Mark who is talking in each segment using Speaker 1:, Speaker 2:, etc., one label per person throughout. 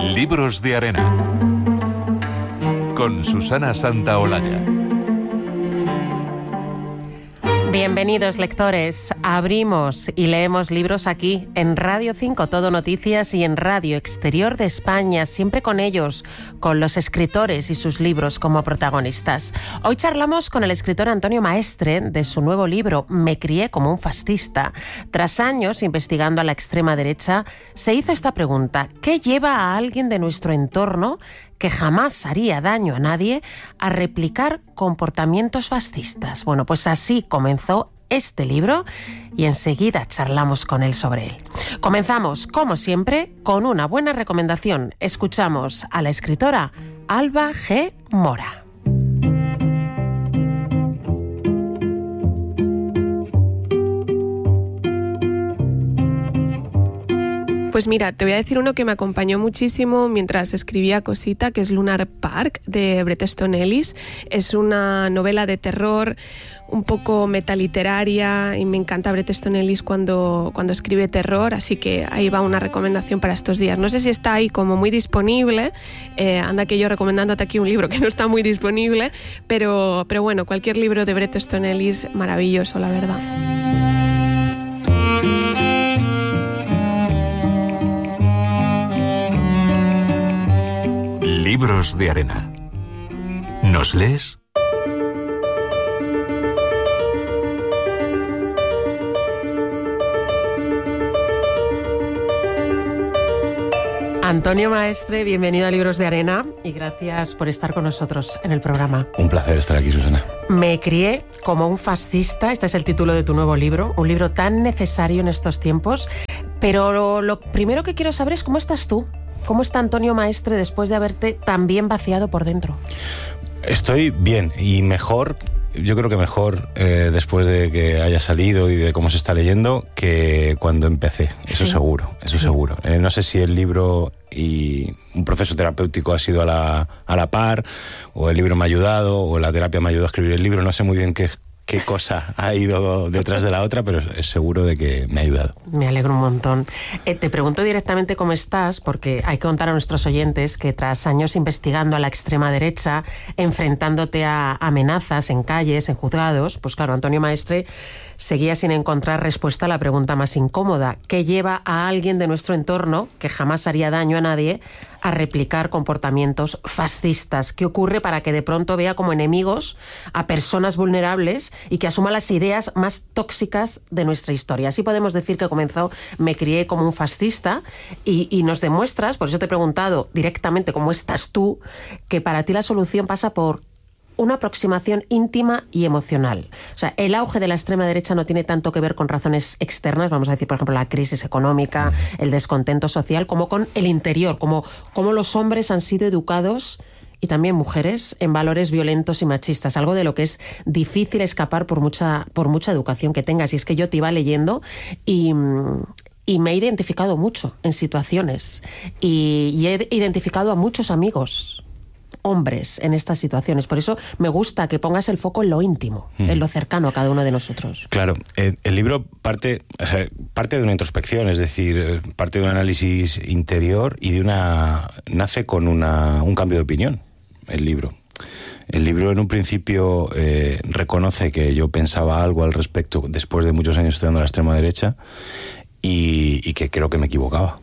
Speaker 1: Libros de Arena con Susana Santaolalla.
Speaker 2: Bienvenidos, lectores. Abrimos y leemos libros aquí, en Radio 5 Todo Noticias y en Radio Exterior de España, siempre con ellos, con los escritores y sus libros como protagonistas. Hoy charlamos con el escritor Antonio Maestre de su nuevo libro, Me crié como un fascista. Tras años investigando a la extrema derecha, se hizo esta pregunta: ¿qué lleva a alguien de nuestro entorno, que jamás haría daño a nadie, a replicar comportamientos fascistas? Bueno, pues así comenzó este libro y enseguida charlamos con él sobre él. Comenzamos, como siempre, con una buena recomendación. Escuchamos a la escritora Alba G. Mora.
Speaker 3: Pues mira, te voy a decir uno que me acompañó muchísimo mientras escribía Cosita, que es Lunar Park, de Bret Easton Ellis. Es una novela de terror, un poco metaliteraria, y me encanta Bret Easton Ellis cuando escribe terror, así que ahí va una recomendación para estos días. No sé si está ahí como muy disponible, anda que yo recomendándote aquí un libro que no está muy disponible, pero bueno, cualquier libro de Bret Easton Ellis, maravilloso, la verdad.
Speaker 1: Libros de Arena. ¿Nos lees?
Speaker 2: Antonio Maestre, bienvenido a Libros de Arena y gracias por estar con nosotros en el programa.
Speaker 4: Un placer estar aquí, Susana.
Speaker 2: Me crié como un fascista, este es el título de tu nuevo libro, un libro tan necesario en estos tiempos, pero lo primero que quiero saber es cómo estás tú. ¿Cómo está Antonio Maestre después de haberte tan bien vaciado por dentro?
Speaker 4: Estoy bien y mejor, yo creo que mejor después de que haya salido y de cómo se está leyendo que cuando empecé, eso sí, seguro, eso sí. Seguro. No sé si el libro y un proceso terapéutico ha sido a la par, o el libro me ha ayudado, o la terapia me ha ayudado a escribir el libro, no sé muy bien qué cosa ha ido detrás de la otra, pero es seguro de que me ha ayudado.
Speaker 2: Me alegro un montón. Te pregunto directamente cómo estás, porque hay que contar a nuestros oyentes que tras años investigando a la extrema derecha, enfrentándote a amenazas en calles, en juzgados, pues claro, Antonio Maestre seguía sin encontrar respuesta a la pregunta más incómoda: ¿qué lleva a alguien de nuestro entorno, que jamás haría daño a nadie, a replicar comportamientos fascistas? ¿Qué ocurre para que de pronto vea como enemigos a personas vulnerables y que asuma las ideas más tóxicas de nuestra historia? Así podemos decir que comenzó Me crié como un fascista y nos demuestras, por eso te he preguntado directamente cómo estás tú, que para ti la solución pasa por una aproximación íntima y emocional. O sea, el auge de la extrema derecha no tiene tanto que ver con razones externas, vamos a decir, por ejemplo, la crisis económica, el descontento social, como con el interior, como los hombres han sido educados, y también mujeres, en valores violentos y machistas, algo de lo que es difícil escapar por mucha educación que tengas. Y es que yo te iba leyendo y me he identificado mucho en situaciones y he identificado a muchos amigos hombres en estas situaciones. Por eso me gusta que pongas el foco en lo íntimo, en lo cercano a cada uno de nosotros.
Speaker 4: Claro, el libro parte de una introspección, es decir, parte de un análisis interior y nace con un cambio de opinión, el libro. El libro en un principio reconoce que yo pensaba algo al respecto después de muchos años estudiando la extrema derecha y que creo que me equivocaba.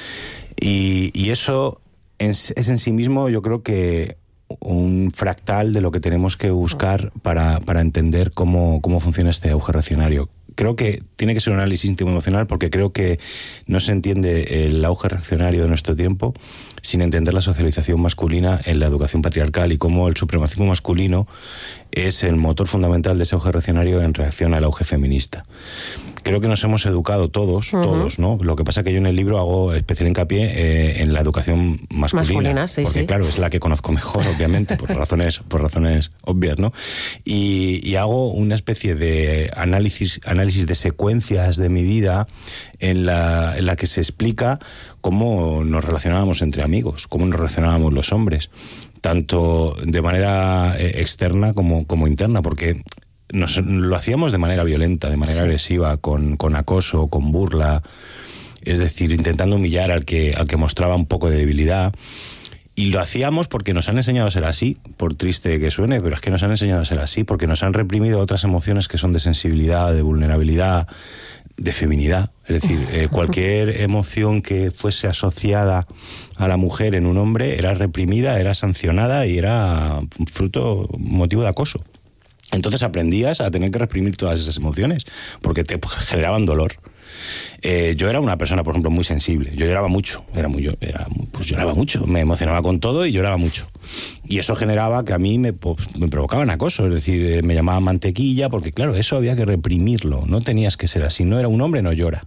Speaker 4: Y eso es en sí mismo, yo creo que un fractal de lo que tenemos que buscar para entender cómo funciona este auge reaccionario. Creo que tiene que ser un análisis íntimo emocional, porque creo que no se entiende el auge reaccionario de nuestro tiempo sin entender la socialización masculina en la educación patriarcal y cómo el supremacismo masculino es el motor fundamental de ese auge reaccionario en reacción al auge feminista. Creo que nos hemos educado todos, ¿no? Lo que pasa es que yo en el libro hago especial hincapié en la educación masculina,
Speaker 2: sí,
Speaker 4: porque
Speaker 2: sí.
Speaker 4: Claro, es la que conozco mejor, obviamente, por razones obvias, ¿no? Y hago una especie de análisis de secuencias de mi vida en la que se explica cómo nos relacionábamos entre amigos, cómo nos relacionábamos los hombres, tanto de manera externa como interna, porque lo hacíamos de manera violenta, de manera agresiva, con acoso, con burla, es decir, intentando humillar al que mostraba un poco de debilidad. Y lo hacíamos porque nos han enseñado a ser así, por triste que suene, pero es que nos han enseñado a ser así, porque nos han reprimido otras emociones que son de sensibilidad, de vulnerabilidad, de feminidad. Es decir, cualquier emoción que fuese asociada a la mujer en un hombre era reprimida, era sancionada y era motivo de acoso. Entonces aprendías a tener que reprimir todas esas emociones porque te generaban dolor. Yo era una persona, por ejemplo, muy sensible. Yo lloraba mucho, lloraba mucho, me emocionaba con todo y lloraba mucho. Y eso generaba que a mí me provocaban acoso, es decir, me llamaban mantequilla, porque claro, eso había que reprimirlo, no tenías que ser así, no era un hombre, no llora.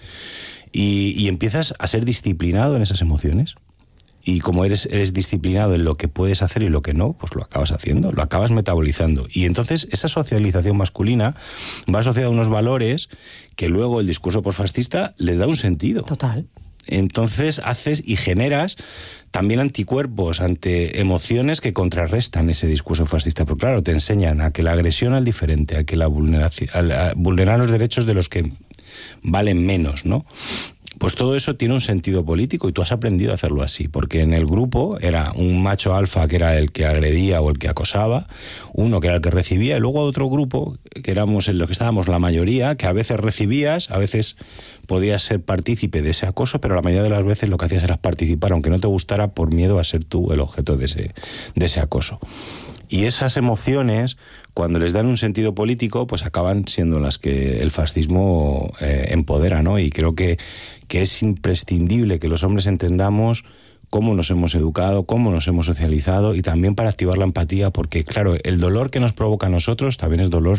Speaker 4: Y empiezas a ser disciplinado en esas emociones. Y como eres disciplinado en lo que puedes hacer y lo que no, pues lo acabas haciendo, lo acabas metabolizando. Y entonces esa socialización masculina va asociada a unos valores que luego el discurso posfascista les da un sentido.
Speaker 2: Total.
Speaker 4: Entonces haces y generas también anticuerpos ante emociones que contrarrestan ese discurso fascista. Porque claro, te enseñan a que la agresión al diferente, a que la vulneración, a vulnerar los derechos de los que valen menos, ¿no? Pues todo eso tiene un sentido político y tú has aprendido a hacerlo así, porque en el grupo era un macho alfa que era el que agredía o el que acosaba, uno que era el que recibía, y luego otro grupo que éramos en lo que estábamos la mayoría, que a veces recibías, a veces podías ser partícipe de ese acoso, pero la mayoría de las veces lo que hacías era participar, aunque no te gustara, por miedo a ser tú el objeto de ese acoso. Y esas emociones, cuando les dan un sentido político, pues acaban siendo las que el fascismo empodera, ¿no? Y creo que es imprescindible que los hombres entendamos cómo nos hemos educado, cómo nos hemos socializado, y también para activar la empatía, porque claro, el dolor que nos provoca a nosotros también es dolor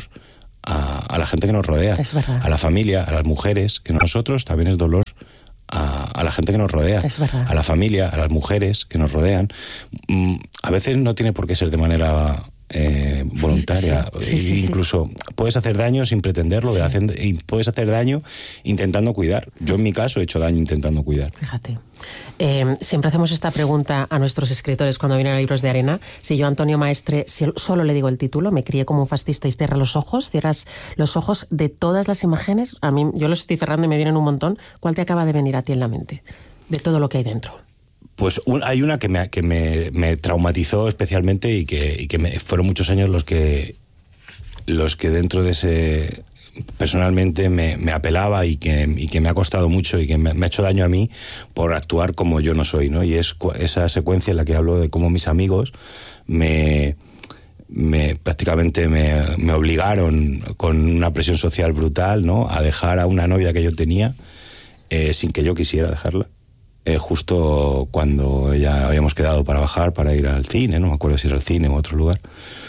Speaker 4: a la gente que nos rodea, a la familia, a las mujeres, que nosotros también es dolor a la gente que nos rodea, a la familia, a las mujeres que nos rodean. A veces no tiene por qué ser de manera voluntaria. Incluso puedes hacer daño sin pretenderlo, y puedes hacer daño intentando cuidar. Yo en mi caso he hecho daño intentando cuidar.
Speaker 2: Fíjate. Siempre hacemos esta pregunta a nuestros escritores cuando vienen a Libros de Arena. Si yo, Antonio Maestre, solo le digo el título, me crié como un fascista, y cierras los ojos de todas las imágenes, a mí, yo los estoy cerrando y me vienen un montón, ¿cuál te acaba de venir a ti en la mente? De todo lo que hay dentro.
Speaker 4: Pues hay una que me traumatizó especialmente y que fueron muchos años los que dentro de ese personalmente me apelaba y que me ha costado mucho y que me ha hecho daño a mí por actuar como yo no soy, ¿no? Y es esa secuencia en la que hablo de cómo mis amigos prácticamente me obligaron con una presión social brutal, ¿no?, a dejar a una novia que yo tenía sin que yo quisiera dejarla. Justo cuando ya habíamos quedado para bajar, para ir al cine, no me acuerdo si era al cine o a otro lugar,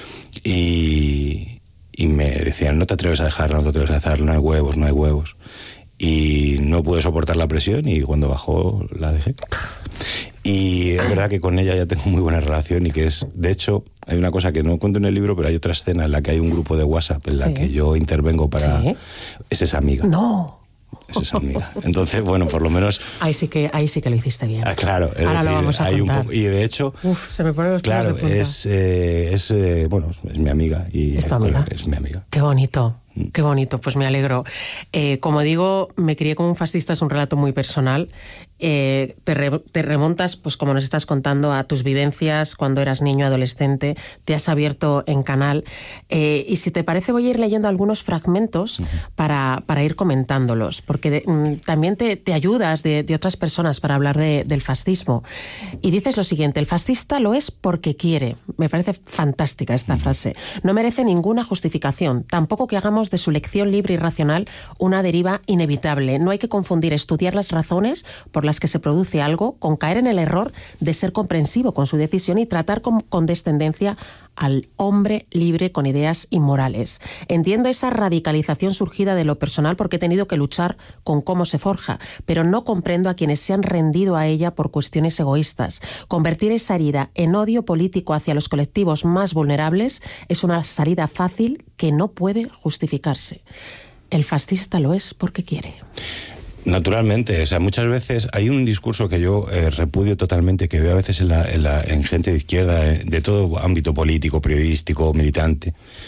Speaker 4: y me decían, no te atreves a dejarla, no hay huevos, y no pude soportar la presión y cuando bajó la dejé. Y es verdad que con ella ya tengo muy buena relación y que es, de hecho, hay una cosa que no cuento en el libro, pero hay otra escena en la que hay un grupo de WhatsApp en la que yo intervengo para...
Speaker 2: ¿Sí?
Speaker 4: Es esa amiga.
Speaker 2: ¡No!
Speaker 4: Es esa amiga. Entonces, bueno, por lo menos...
Speaker 2: Ahí sí que lo hiciste bien.
Speaker 4: Claro.
Speaker 2: Ahora lo vamos a contar.
Speaker 4: Y de hecho...
Speaker 2: Se me ponen los pelos de punta.
Speaker 4: Es mi amiga.
Speaker 2: ¿Es tu amiga?
Speaker 4: Es mi amiga.
Speaker 2: Qué bonito. Qué bonito, pues me alegro. Como digo, me crié como un fascista, es un relato muy personal. Te remontas, pues como nos estás contando, a tus vivencias cuando eras niño, adolescente, te has abierto en canal. Y si te parece, voy a ir leyendo algunos fragmentos para ir comentándolos, porque también te ayudas de otras personas para hablar del fascismo. Y dices lo siguiente: el fascista lo es porque quiere. Me parece fantástica esta frase. No merece ninguna justificación, tampoco que hagamos de su elección libre y racional una deriva inevitable. No hay que confundir estudiar las razones por las que se produce algo con caer en el error de ser comprensivo con su decisión y tratar con condescendencia al hombre libre con ideas inmorales. Entiendo esa radicalización surgida de lo personal porque he tenido que luchar con cómo se forja, pero no comprendo a quienes se han rendido a ella por cuestiones egoístas. Convertir esa herida en odio político hacia los colectivos más vulnerables es una salida fácil que no puede justificarse. El fascista lo es porque quiere.
Speaker 4: Naturalmente, o sea, muchas veces hay un discurso que yo repudio totalmente, que veo a veces en gente de izquierda, de todo ámbito político, periodístico, militante,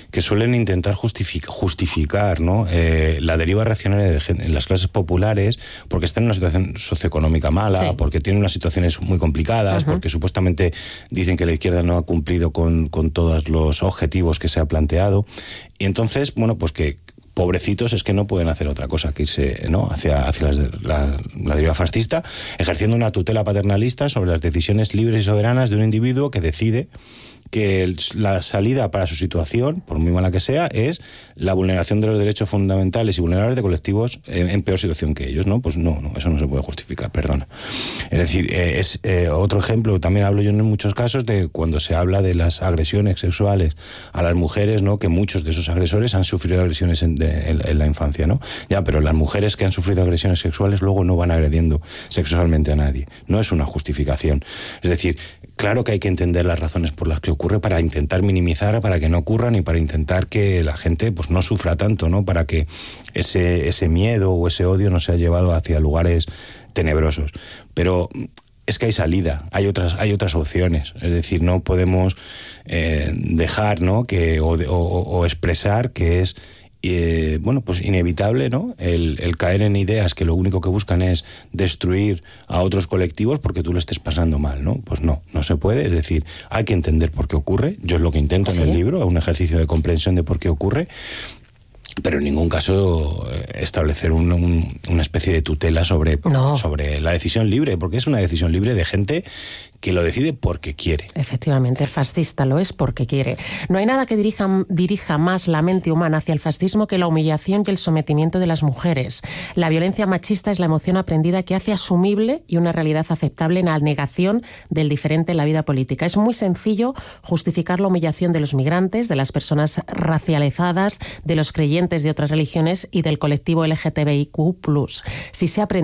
Speaker 4: que suelen intentar justificar, ¿no? La deriva reaccionaria en las clases populares porque están en una situación socioeconómica mala, sí, porque tienen unas situaciones muy complicadas, porque supuestamente dicen que la izquierda no ha cumplido con todos los objetivos que se ha planteado. Y entonces, bueno, pues que pobrecitos es que no pueden hacer otra cosa que irse, ¿no?, hacia la deriva fascista, ejerciendo una tutela paternalista sobre las decisiones libres y soberanas de un individuo que decide que la salida para su situación, por muy mala que sea, es la vulneración de los derechos fundamentales y vulnerables de colectivos en peor situación que ellos, ¿no? Pues no, eso no se puede justificar, perdona. Es decir, es otro ejemplo, también hablo yo en muchos casos de cuando se habla de las agresiones sexuales a las mujeres, ¿no?, que muchos de esos agresores han sufrido agresiones en la infancia, ¿no? Ya, pero las mujeres que han sufrido agresiones sexuales luego no van agrediendo sexualmente a nadie. No es una justificación. Es decir, claro que hay que entender las razones por las que ocurre para intentar minimizar, para que no ocurran y para intentar que la gente pues no sufra tanto, ¿no? Para que ese miedo o ese odio no sea llevado hacia lugares tenebrosos. Pero es que hay salida, hay otras opciones. Es decir, no podemos dejar, ¿no?, o expresar que es bueno, pues inevitable, ¿no?, el caer en ideas que lo único que buscan es destruir a otros colectivos porque tú lo estés pasando mal, ¿no? Pues no se puede. Es decir, hay que entender por qué ocurre. Yo es lo que intento en el libro, un ejercicio de comprensión de por qué ocurre, pero en ningún caso establecer una especie de tutela sobre la decisión libre, porque es una decisión libre de gente que lo decide porque quiere.
Speaker 2: Efectivamente, el fascista lo es porque quiere. No hay nada que dirija más la mente humana hacia el fascismo que la humillación y el sometimiento de las mujeres. La violencia machista es la emoción aprendida que hace asumible y una realidad aceptable en la negación del diferente en la vida política. Es muy sencillo justificar la humillación de los migrantes, de las personas racializadas, de los creyentes de otras religiones y del colectivo LGTBIQ+. Si se aprende